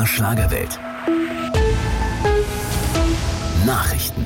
Schlagerwelt. Nachrichten.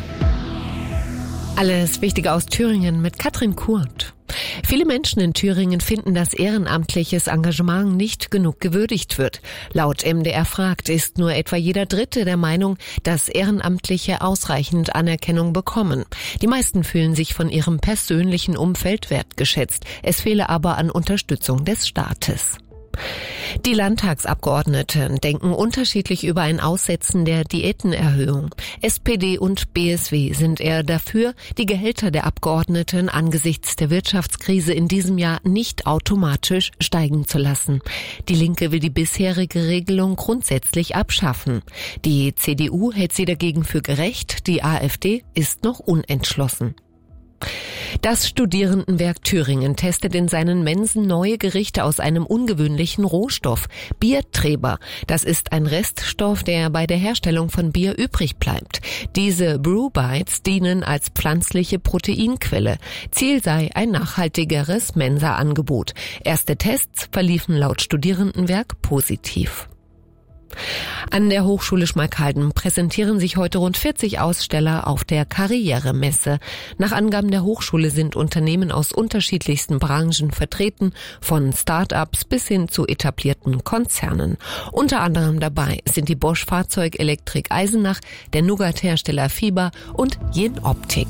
Alles Wichtige aus Thüringen mit Katrin Kurt. Viele Menschen in Thüringen finden, dass ehrenamtliches Engagement nicht genug gewürdigt wird. Laut MDR fragt ist nur etwa jeder Dritte der Meinung, dass Ehrenamtliche ausreichend Anerkennung bekommen. Die meisten fühlen sich von ihrem persönlichen Umfeld wertgeschätzt. Es fehle aber an Unterstützung des Staates. Die Landtagsabgeordneten denken unterschiedlich über ein Aussetzen der Diätenerhöhung. SPD und BSW sind eher dafür, die Gehälter der Abgeordneten angesichts der Wirtschaftskrise in diesem Jahr nicht automatisch steigen zu lassen. Die Linke will die bisherige Regelung grundsätzlich abschaffen. Die CDU hält sie dagegen für gerecht, die AfD ist noch unentschlossen. Das Studierendenwerk Thüringen testet in seinen Mensen neue Gerichte aus einem ungewöhnlichen Rohstoff, Biertreber. Das ist ein Reststoff, der bei der Herstellung von Bier übrig bleibt. Diese Brewbites dienen als pflanzliche Proteinquelle. Ziel sei ein nachhaltigeres Mensa-Angebot. Erste Tests verliefen laut Studierendenwerk positiv. An der Hochschule Schmalkalden präsentieren sich heute rund 40 Aussteller auf der Karrieremesse. Nach Angaben der Hochschule sind Unternehmen aus unterschiedlichsten Branchen vertreten, von Start-ups bis hin zu etablierten Konzernen. Unter anderem dabei sind die Bosch Fahrzeugelektrik Eisenach, der Nougat-Hersteller Fieber und Jenoptik.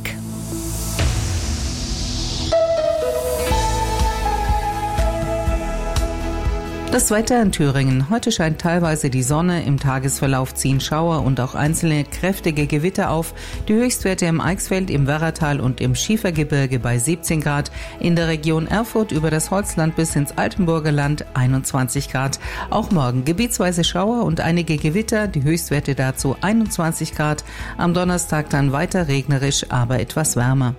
Das Wetter in Thüringen. Heute scheint teilweise die Sonne, im Tagesverlauf ziehen Schauer und auch einzelne kräftige Gewitter auf. Die Höchstwerte im Eichsfeld, im Werratal und im Schiefergebirge bei 17 Grad. In der Region Erfurt über das Holzland bis ins Altenburger Land 21 Grad. Auch morgen gebietsweise Schauer und einige Gewitter, die Höchstwerte dazu 21 Grad. Am Donnerstag dann weiter regnerisch, aber etwas wärmer.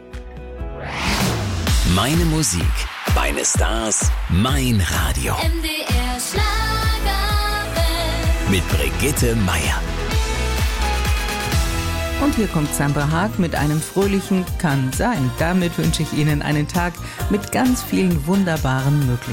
Meine Musik, meine Stars, mein Radio. MDR Schlagerwelt. Mit Brigitte Meier. Und hier kommt Sandra Haag mit einem fröhlichen Kann sein. Damit wünsche ich Ihnen einen Tag mit ganz vielen wunderbaren Möglichkeiten.